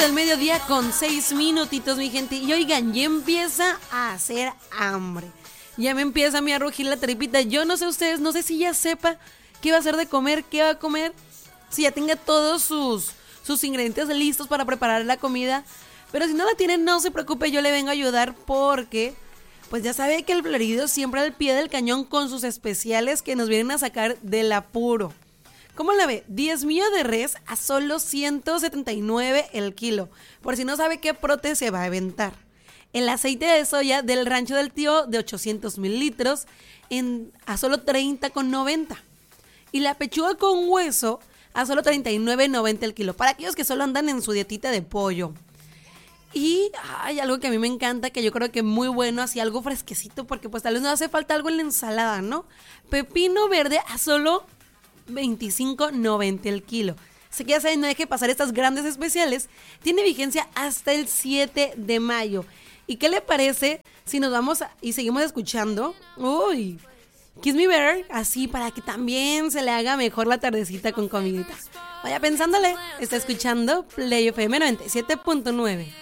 del mediodía con 6 minutitos, mi gente. Y oigan, ya empieza a hacer hambre. Ya me empieza a mí a rugir la tripita. Yo no sé ustedes, no sé si ya sepa qué va a hacer de comer, qué va a comer. Si ya tenga todos sus ingredientes listos para preparar la comida. Pero si no la tienen, no se preocupe, yo le vengo a ayudar porque pues ya sabe que el Florido siempre al pie del cañón con sus especiales que nos vienen a sacar del apuro. ¿Cómo la ve? 10 millos de res a solo 179 el kilo. Por si no sabe qué prote se va a aventar. El aceite de soya del Rancho del Tío de 800 mililitros a solo 30,90. Y la pechuga con hueso a solo 39,90 el kilo. Para aquellos que solo andan en su dietita de pollo. Y hay algo que a mí me encanta, que yo creo que es muy bueno, así algo fresquecito, porque pues tal vez nos hace falta algo en la ensalada, ¿no? Pepino verde a solo 25,90 el kilo. Así que ya saben, no deje pasar estas grandes especiales. Tiene vigencia hasta el 7 de mayo. ¿Y qué le parece si nos vamos y seguimos escuchando? Uy, Kiss Me Better, así para que también se le haga mejor la tardecita con comidita. Vaya pensándole, está escuchando Play FM 97.9.